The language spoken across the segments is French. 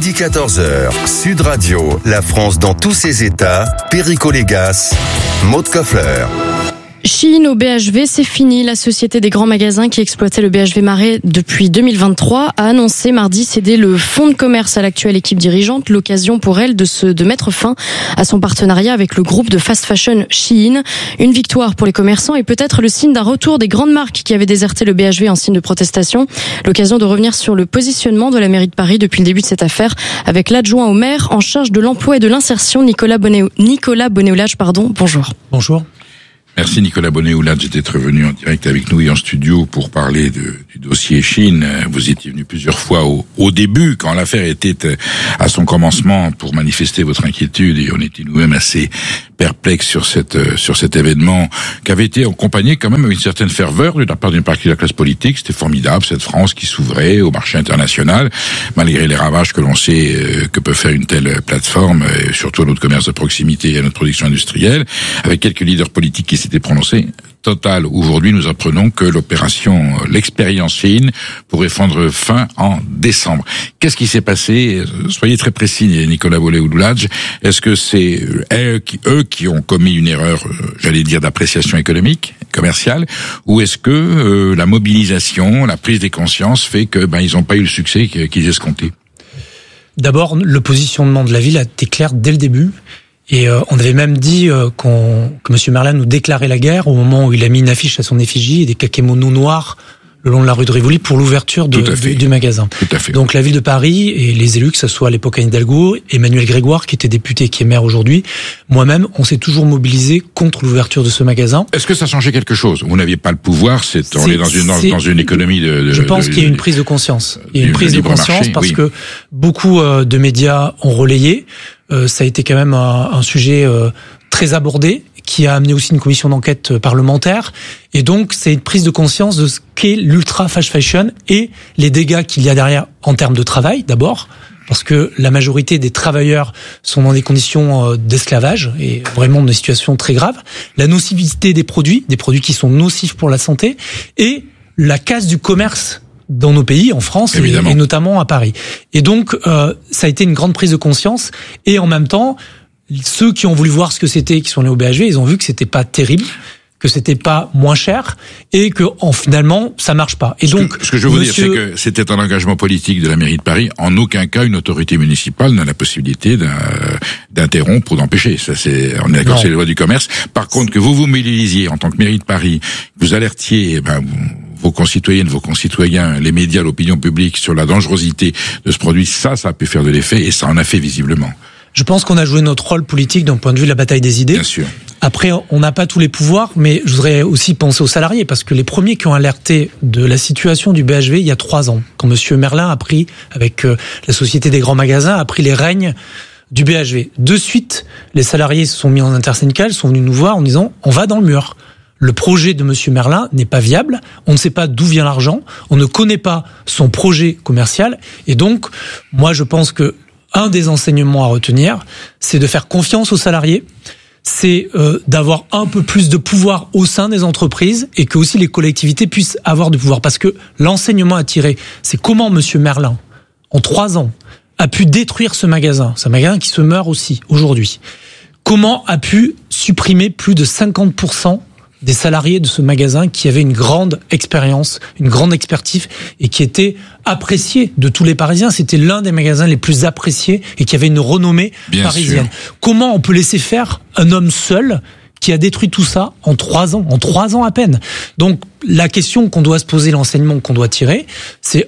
Midi 14h, Sud Radio, la France dans tous ses états, Perico Légas, Maud Koffler. Shein au BHV, c'est fini. La société des grands magasins qui exploitait le BHV Marais depuis 2023 a annoncé mardi céder le fonds de commerce à l'actuelle équipe dirigeante. L'occasion pour elle de mettre fin à son partenariat avec le groupe de fast fashion Shein. Une victoire pour les commerçants et peut-être le signe d'un retour des grandes marques qui avaient déserté le BHV en signe de protestation. L'occasion de revenir sur le positionnement de la mairie de Paris depuis le début de cette affaire avec l'adjoint au maire en charge de l'emploi et de l'insertion, Nicolas Bonnet-Oulage. Bonjour. Bonjour. Merci Nicolas Bonnet-Oulage d'être venu en direct avec nous et en studio pour parler du dossier Shein. Vous étiez venu plusieurs fois au début, quand l'affaire était à son commencement, pour manifester votre inquiétude, et on était nous-mêmes assez perplexes sur cet événement qui avait été accompagné quand même avec une certaine ferveur de la part d'une partie de la classe politique. C'était formidable, cette France qui s'ouvrait au marché international, malgré les ravages que l'on sait que peut faire une telle plateforme, et surtout à notre commerce de proximité et à notre production industrielle, avec quelques leaders politiques qui s'étaient prononcés. Total, aujourd'hui, nous apprenons que l'expérience Shein pourrait prendre fin en décembre. Qu'est-ce qui s'est passé? Soyez très précis, Nicolas Bonnet-Oulage. Est-ce que c'est eux qui ont commis une erreur, j'allais dire, d'appréciation économique, commerciale, ou est-ce que la mobilisation, la prise des consciences fait que ils n'ont pas eu le succès qu'ils escomptaient? D'abord, le positionnement de la ville a été clair dès le début. Et on avait même dit que M. Merlin nous déclarait la guerre au moment où il a mis une affiche à son effigie et des kakémonos noirs le long de la rue de Rivoli pour l'ouverture du magasin. Tout à fait. Donc la ville de Paris et les élus, que ce soit à l'époque Anne Hidalgo, Emmanuel Grégoire qui était député et qui est maire aujourd'hui, moi-même, on s'est toujours mobilisé contre l'ouverture de ce magasin. Est-ce que ça changeait quelque chose? Vous n'aviez pas le pouvoir, on est dans une économie de je pense qu'il y a une prise de conscience. Il y a une prise de conscience parce que beaucoup de médias ont relayé. Ça a été quand même un sujet très abordé, qui a amené aussi une commission d'enquête parlementaire. Et donc, c'est une prise de conscience de ce qu'est l'ultra fast fashion et les dégâts qu'il y a derrière en termes de travail, d'abord, parce que la majorité des travailleurs sont dans des conditions d'esclavage et vraiment dans des situations très graves. La nocivité des produits qui sont nocifs pour la santé, et la casse du commerce dans nos pays, en France et notamment à Paris. Et donc, ça a été une grande prise de conscience. Et en même temps, ceux qui ont voulu voir ce que c'était, qui sont allés au BHV, ils ont vu que c'était pas terrible, que c'était pas moins cher, et que finalement, ça marche pas. Et donc, ce que je veux vous dire, c'est que c'était un engagement politique de la mairie de Paris. En aucun cas, une autorité municipale n'a la possibilité d'interrompre ou d'empêcher. Ça, on est d'accord, c'est les lois du commerce. Par contre, que vous mobilisiez en tant que mairie de Paris, vous alertiez, vos concitoyennes, vos concitoyens, les médias, l'opinion publique sur la dangerosité de ce produit, ça a pu faire de l'effet, et ça en a fait visiblement. Je pense qu'on a joué notre rôle politique d'un point de vue de la bataille des idées. Bien sûr. Après, on n'a pas tous les pouvoirs, mais je voudrais aussi penser aux salariés, parce que les premiers qui ont alerté de la situation du BHV il y a 3 ans, quand M. Merlin a pris, avec la Société des grands magasins, a pris les rênes du BHV. De suite, les salariés se sont mis en intersyndical, sont venus nous voir en disant « on va dans le mur ». Le projet de M. Merlin n'est pas viable, on ne sait pas d'où vient l'argent, on ne connaît pas son projet commercial, et donc, moi je pense que un des enseignements à retenir, c'est de faire confiance aux salariés, c'est d'avoir un peu plus de pouvoir au sein des entreprises, et que aussi les collectivités puissent avoir du pouvoir. Parce que l'enseignement à tirer, c'est comment M. Merlin, en 3 ans, a pu détruire ce magasin. C'est un magasin qui se meurt aussi aujourd'hui. Comment a pu supprimer plus de 50% des salariés de ce magasin qui avaient une grande expérience, une grande expertise, et qui était apprécié de tous les Parisiens. C'était l'un des magasins les plus appréciés et qui avait une renommée parisienne. Sûr. Comment on peut laisser faire un homme seul qui a détruit tout ça en 3 ans à peine? Donc, la question qu'on doit se poser, l'enseignement qu'on doit tirer, c'est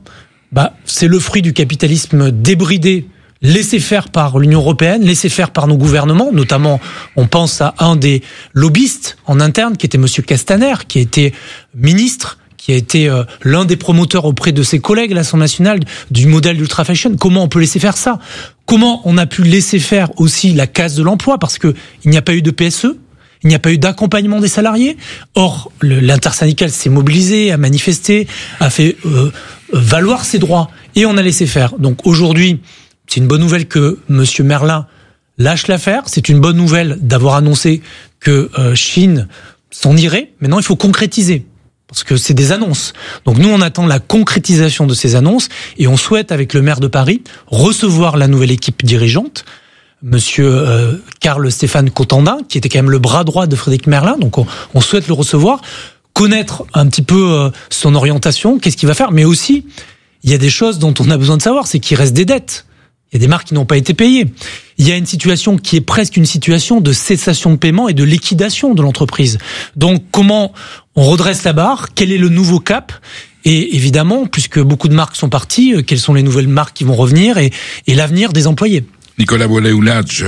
c'est le fruit du capitalisme débridé, laissé faire par l'Union européenne, laissé faire par nos gouvernements, notamment on pense à un des lobbyistes en interne qui était Monsieur Castaner, qui a été ministre, qui a été l'un des promoteurs auprès de ses collègues à l'Assemblée nationale du modèle d'ultra fashion. Comment on peut laisser faire ça? Comment on a pu laisser faire aussi la casse de l'emploi, parce que il n'y a pas eu de PSE, il n'y a pas eu d'accompagnement des salariés. Or, l'intersyndicale s'est mobilisé, a manifesté, a fait valoir ses droits, et on a laissé faire. Donc aujourd'hui, c'est une bonne nouvelle que M. Merlin lâche l'affaire. C'est une bonne nouvelle d'avoir annoncé que Shein s'en irait. Maintenant, il faut concrétiser. Parce que c'est des annonces. Donc nous, on attend la concrétisation de ces annonces et on souhaite, avec le maire de Paris, recevoir la nouvelle équipe dirigeante, monsieur Carl Stéphane Cotandin, qui était quand même le bras droit de Frédéric Merlin. Donc on souhaite le recevoir, connaître un petit peu son orientation, qu'est-ce qu'il va faire. Mais aussi, il y a des choses dont on a besoin de savoir, c'est qu'il reste des dettes. Il y a des marques qui n'ont pas été payées. Il y a une situation qui est presque une situation de cessation de paiement et de liquidation de l'entreprise. Donc, comment on redresse la barre? Quel est le nouveau cap? Et évidemment, puisque beaucoup de marques sont parties, quelles sont les nouvelles marques qui vont revenir et l'avenir des employés? Nicolas Bollay-Ouladj,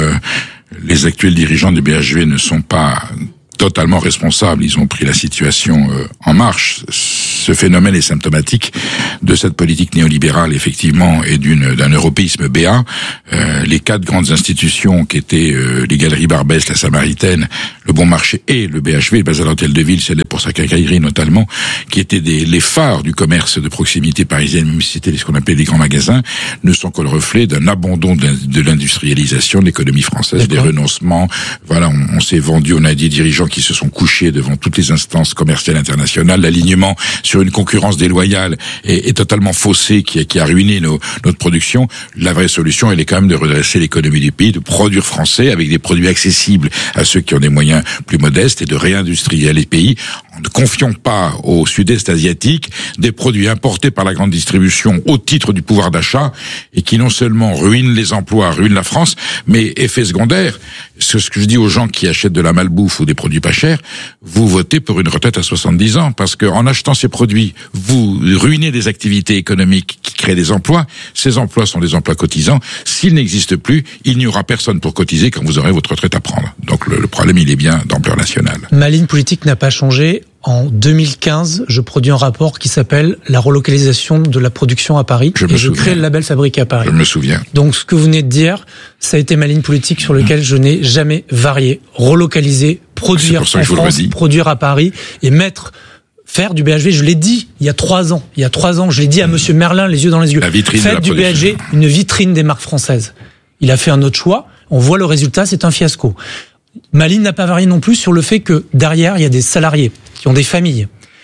les actuels dirigeants du BHV ne sont pas totalement responsables. Ils ont pris la situation en marche. Ce phénomène est symptomatique de cette politique néolibérale, effectivement, et d'un européisme béat. Les 4 grandes institutions qui étaient les Galeries Barbès, la Samaritaine, le Bon Marché et le BHV, le Bazar d'Hôtel de Ville, celle pour sa quincaillerie notamment, qui étaient les phares du commerce de proximité parisienne, même si c'était ce qu'on appelait les grands magasins, ne sont que le reflet d'un abandon de l'industrialisation de l'économie française, des renoncements. Voilà, on s'est vendu, on a des dirigeants qui se sont couchés devant toutes les instances commerciales internationales. L'alignement sur une concurrence déloyale est totalement faussé, qui a ruiné notre production. La vraie solution, elle est quand même de redresser l'économie du pays, de produire français avec des produits accessibles à ceux qui ont des moyens plus modestes et de réindustrialiser les pays. Ne confions pas au sud-est asiatique des produits importés par la grande distribution au titre du pouvoir d'achat et qui non seulement ruinent les emplois, ruinent la France, mais effet secondaire, c'est ce que je dis aux gens qui achètent de la malbouffe ou des produits pas chers, vous votez pour une retraite à 70 ans parce que en achetant ces produits, vous ruinez des activités économiques qui créent des emplois. Ces emplois sont des emplois cotisants. S'ils n'existent plus, il n'y aura personne pour cotiser quand vous aurez votre retraite à prendre. Donc le problème, il est bien d'ampleur nationale. Ma ligne politique n'a pas changé. En 2015, je produis un rapport qui s'appelle « La relocalisation de la production à Paris » et je crée le label Fabriqué à Paris. Je me souviens. Donc ce que vous venez de dire, ça a été ma ligne politique sur laquelle je n'ai jamais varié. Relocaliser, produire en France, produire à Paris et faire du BHV, je l'ai dit il y a 3 ans. Il y a 3 ans, je l'ai dit à monsieur Merlin, les yeux dans les yeux. Faites du BHV une vitrine des marques françaises. Il a fait un autre choix. On voit le résultat, c'est un fiasco. Ma ligne n'a pas varié non plus sur le fait que derrière, il y a des salariés qui ont des familles,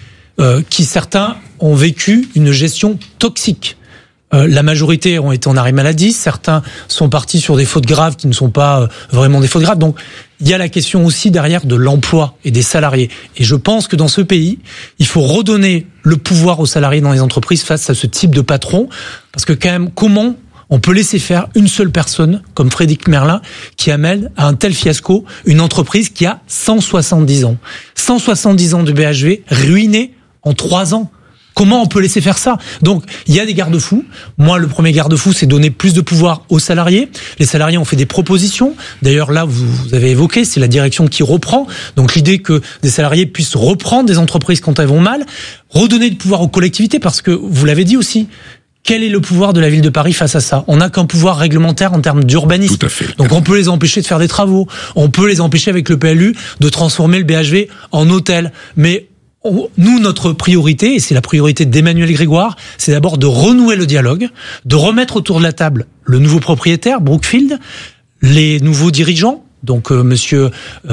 qui certains ont vécu une gestion toxique. La majorité ont été en arrêt maladie, certains sont partis sur des fautes graves qui ne sont pas vraiment des fautes graves. Donc, il y a la question aussi derrière de l'emploi et des salariés. Et je pense que dans ce pays, il faut redonner le pouvoir aux salariés dans les entreprises face à ce type de patron. Parce que quand même, comment on peut laisser faire une seule personne, comme Frédéric Merlin, qui amène à un tel fiasco une entreprise qui a 170 ans. 170 ans de BHV ruinée en 3 ans. Comment on peut laisser faire ça? Donc, il y a des garde-fous. Moi, le premier garde-fou, c'est donner plus de pouvoir aux salariés. Les salariés ont fait des propositions. D'ailleurs, là, vous avez évoqué, c'est la direction qui reprend. Donc, l'idée que des salariés puissent reprendre des entreprises quand elles vont mal, redonner du pouvoir aux collectivités, parce que, vous l'avez dit aussi, quel est le pouvoir de la ville de Paris face à ça? On n'a qu'un pouvoir réglementaire en termes d'urbanisme. Tout à fait. Donc on peut les empêcher de faire des travaux. On peut les empêcher avec le PLU de transformer le BHV en hôtel. Mais nous, notre priorité, et c'est la priorité d'Emmanuel Grégoire, c'est d'abord de renouer le dialogue, de remettre autour de la table le nouveau propriétaire, Brookfield, les nouveaux dirigeants, donc monsieur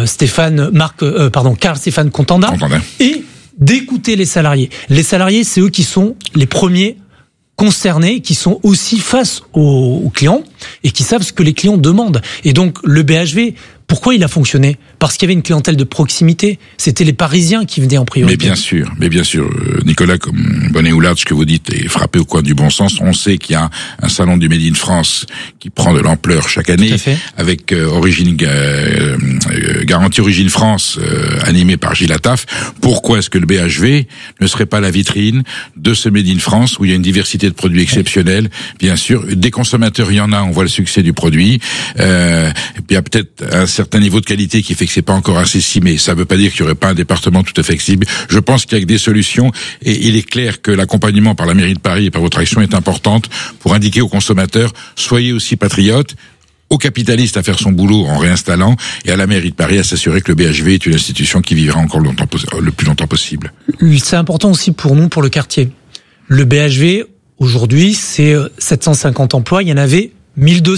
Carl Stéphane Cotandin, et d'écouter les salariés. Les salariés, c'est eux qui sont les premiers concernés, qui sont aussi face aux clients et qui savent ce que les clients demandent. Et donc le BHV, pourquoi il a fonctionné? Parce qu'il y avait une clientèle de proximité. C'était les Parisiens qui venaient en priorité. Mais bien sûr, Nicolas, comme Bollay-Ouladj, ce que vous dites est frappé au coin du bon sens. On sait qu'il y a un salon du Made in France qui prend de l'ampleur chaque année, avec Garantie Origine France, animé par Gilles Attaf. Pourquoi est-ce que le BHV ne serait pas la vitrine de ce Made in France où il y a une diversité de produits exceptionnels? Bien sûr, des consommateurs, il y en a, on voit le succès du produit. Et puis il y a peut-être un certain niveau de qualité qui fait que c'est pas encore assez mais ça veut pas dire qu'il y aurait pas un département tout à fait accessible. Je pense qu'il y a que des solutions et il est clair que l'accompagnement par la mairie de Paris et par votre action est importante pour indiquer aux consommateurs, soyez aussi patriotes, aux capitalistes à faire son boulot en réinstallant et à la mairie de Paris à s'assurer que le BHV est une institution qui vivra encore le plus longtemps possible. C'est important aussi pour nous, pour le quartier. Le BHV, aujourd'hui, c'est 750 emplois, il y en avait 1200.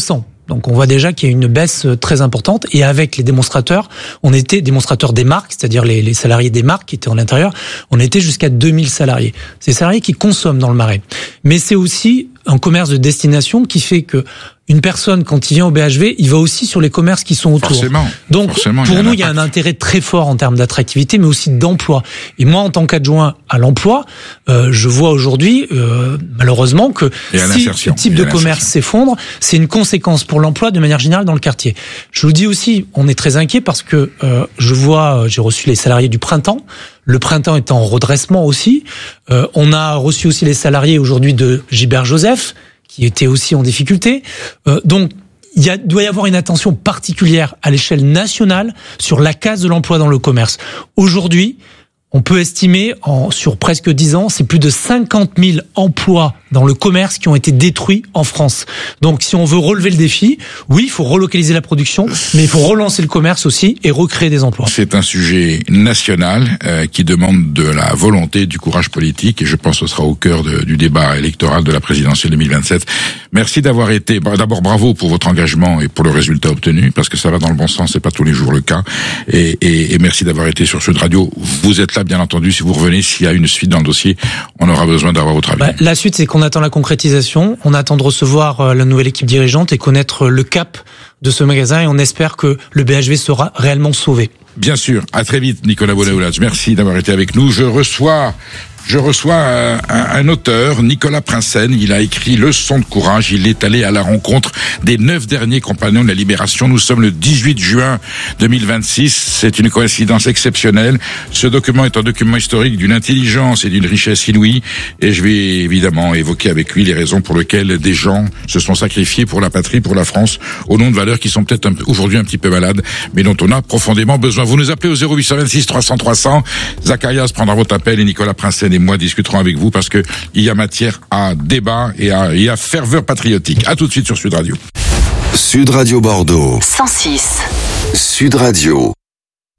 Donc on voit déjà qu'il y a une baisse très importante. Et avec les démonstrateurs, on était démonstrateurs des marques, c'est-à-dire les salariés des marques qui étaient en intérieur, on était jusqu'à 2000 salariés. C'est des salariés qui consomment dans le Marais. Mais c'est aussi un commerce de destination qui fait que une personne, quand il vient au BHV, il va aussi sur les commerces qui sont autour. Donc, pour nous, il y a un intérêt très fort en termes d'attractivité, mais aussi d'emploi. Et moi, en tant qu'adjoint à l'emploi, je vois aujourd'hui, malheureusement, que si ce type de commerce s'effondre, c'est une conséquence pour l'emploi de manière générale dans le quartier. Je vous dis aussi, on est très inquiet parce que j'ai reçu les salariés du printemps. Le printemps est en redressement aussi. On a reçu aussi les salariés aujourd'hui de Gilbert Joseph, qui était aussi en difficulté. Donc, doit y avoir une attention particulière à l'échelle nationale sur la casse de l'emploi dans le commerce. Aujourd'hui, on peut estimer, sur presque 10 ans, c'est plus de 50 000 emplois dans le commerce qui ont été détruits en France. Donc, si on veut relever le défi, oui, il faut relocaliser la production, mais il faut relancer le commerce aussi et recréer des emplois. C'est un sujet national qui demande de la volonté, du courage politique, et je pense que ce sera au cœur du débat électoral de la présidentielle 2027. Merci d'avoir été, d'abord bravo pour votre engagement et pour le résultat obtenu, parce que ça va dans le bon sens, c'est pas tous les jours le cas, et merci d'avoir été sur Sud Radio. Vous êtes là, bien entendu, si vous revenez, s'il y a une suite dans le dossier, on aura besoin d'avoir votre avis. La suite, c'est qu'on attend la concrétisation, on attend de recevoir la nouvelle équipe dirigeante et connaître le cap de ce magasin, et on espère que le BHV sera réellement sauvé. Bien sûr. À très vite, Nicolas Bonnet-Oulage. Merci d'avoir été avec nous. Je reçois un auteur, Nicolas Prinsen. Il a écrit Leçon de courage. Il est allé à la rencontre des 9 derniers compagnons de la Libération. Nous sommes le 18 juin 2026. C'est une coïncidence exceptionnelle. Ce document est un document historique d'une intelligence et d'une richesse inouïe. Et je vais évidemment évoquer avec lui les raisons pour lesquelles des gens se sont sacrifiés pour la patrie, pour la France, au nom de valeurs qui sont peut-être aujourd'hui un petit peu malades, mais dont on a profondément besoin. Vous nous appelez au 0826 300 300. Zacharias prendra votre appel et Nicolas Prinsen et moi discuterons avec vous parce que il y a matière à débat et à ferveur patriotique. À tout de suite sur Sud Radio. Sud Radio Bordeaux. 106. Sud Radio.